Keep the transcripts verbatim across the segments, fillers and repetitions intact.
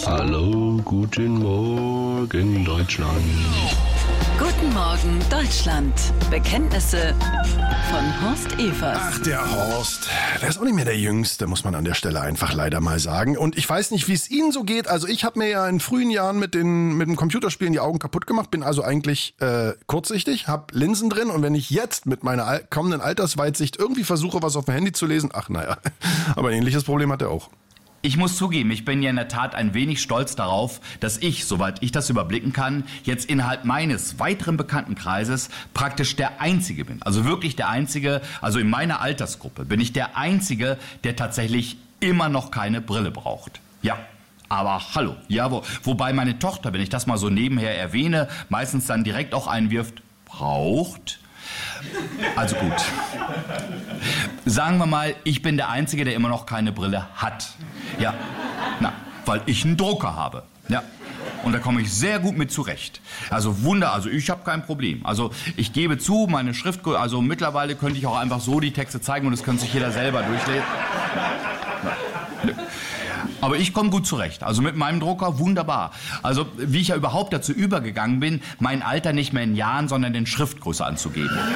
Hallo, guten Morgen, Deutschland. Guten Morgen, Deutschland. Bekenntnisse von Horst Evers. Ach, der Horst. Der ist auch nicht mehr der Jüngste, muss man an der Stelle einfach leider mal sagen. Und ich weiß nicht, wie es Ihnen so geht. Also ich habe mir ja in frühen Jahren mit den mit dem Computerspielen die Augen kaputt gemacht. Bin also eigentlich äh, kurzsichtig, habe Linsen drin. Und wenn ich jetzt mit meiner al- kommenden Altersweitsicht irgendwie versuche, was auf dem Handy zu lesen, ach naja. Aber ein ähnliches Problem hat er auch. Ich muss zugeben, ich bin ja in der Tat ein wenig stolz darauf, dass ich, soweit ich das überblicken kann, jetzt innerhalb meines weiteren Bekanntenkreises praktisch der Einzige bin. Also wirklich der Einzige, also in meiner Altersgruppe bin ich der Einzige, der tatsächlich immer noch keine Brille braucht. Ja. Aber hallo, ja, wo, wobei meine Tochter, wenn ich das mal so nebenher erwähne, meistens dann direkt auch einwirft, braucht. Also gut. Sagen wir mal, ich bin der Einzige, der immer noch keine Brille hat. Ja, na, weil ich einen Drucker habe. Ja. Und da komme ich sehr gut mit zurecht. Also Wunder, also ich habe kein Problem. Also ich gebe zu, meine Schrift, also mittlerweile könnte ich auch einfach so die Texte zeigen und das könnte sich jeder selber durchlesen. Ja. Aber ich komme gut zurecht. Also mit meinem Drucker wunderbar. Also wie ich ja überhaupt dazu übergegangen bin, mein Alter nicht mehr in Jahren, sondern in Schriftgröße anzugeben. Ja.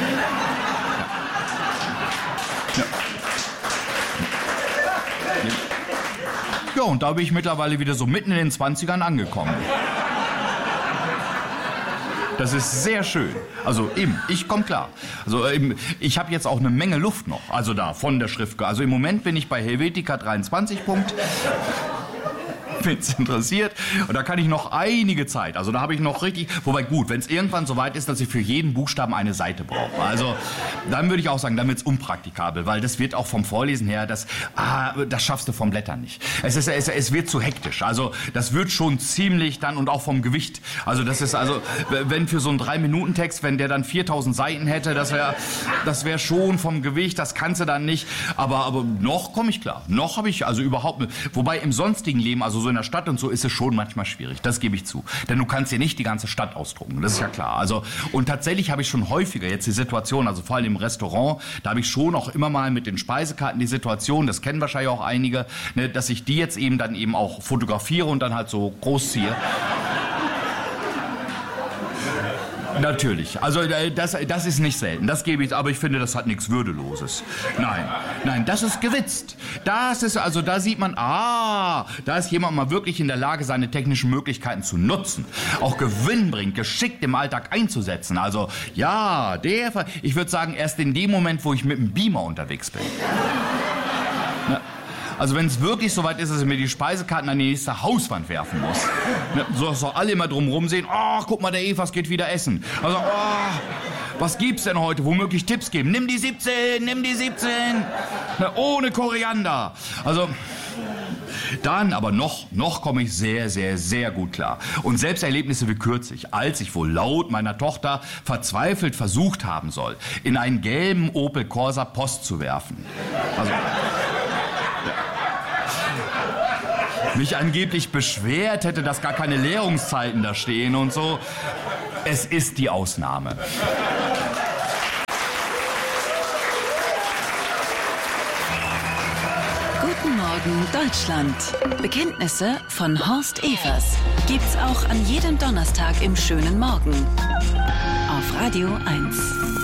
Ja. Ja, und da bin ich mittlerweile wieder so mitten in den zwanzigern angekommen. Das ist sehr schön. Also eben, ich komme klar. Also eben, ich habe jetzt auch eine Menge Luft noch. Also da, von der Schrift. Also im Moment bin ich bei Helvetica dreiundzwanzig Punkt. Wenn es interessiert. Und da kann ich noch einige Zeit. Also da habe ich noch richtig... Wobei gut, wenn es irgendwann so weit ist, dass ich für jeden Buchstaben eine Seite brauche. Also dann würde ich auch sagen, dann wird es unpraktikabel. Weil das wird auch vom Vorlesen her, das, ah, das schaffst du vom Blättern nicht. Es, ist, es, es wird zu hektisch. Also das wird schon ziemlich dann und auch vom Gewicht. Also das ist also, wenn für so einen drei Minuten Text, wenn der dann viertausend Seiten hätte, das wäre das wär schon vom Gewicht, das kannst du dann nicht. Aber, aber noch komme ich klar. Noch habe ich also überhaupt nicht. Wobei im sonstigen Leben, also so in der Stadt und so, ist es schon manchmal schwierig. Das gebe ich zu. Denn du kannst ja nicht die ganze Stadt ausdrucken. Das ist ja klar. Also, und tatsächlich habe ich schon häufiger jetzt die Situation, also vor allem im Restaurant, da habe ich schon auch immer mal mit den Speisekarten die Situation, das kennen wahrscheinlich auch einige, ne, dass ich die jetzt eben dann eben auch fotografiere und dann halt so groß ziehe. Natürlich. Also das, das ist nicht selten. Das gebe ich, aber ich finde, das hat nichts Würdeloses. Nein, nein, das ist gewitzt. Das ist, also da sieht man, ah, da ist jemand mal wirklich in der Lage, seine technischen Möglichkeiten zu nutzen. Auch gewinnbringend, geschickt im Alltag einzusetzen. Also ja, der, ich würde sagen, erst in dem Moment, wo ich mit dem Beamer unterwegs bin. Na, also wenn es wirklich soweit ist, dass ich mir die Speisekarten an die nächste Hauswand werfen muss. Ne, so dass doch alle immer drumherum sehen, oh, guck mal, der Evers geht wieder essen. Also, oh, was gibt's denn heute? Womöglich Tipps geben. Nimm die siebzehn, nimm die siebzehn. Ne, ohne Koriander. Also, dann aber noch, noch komme ich sehr, sehr, sehr gut klar. Und selbst Erlebnisse wie kürzlich, als ich wohl laut meiner Tochter verzweifelt versucht haben soll, in einen gelben Opel Corsa Post zu werfen. Also... mich angeblich beschwert hätte, dass gar keine Leerungszeiten da stehen und so. Es ist die Ausnahme. Guten Morgen, Deutschland. Bekenntnisse von Horst Evers. Gibt's auch an jedem Donnerstag im schönen Morgen. Auf Radio eins.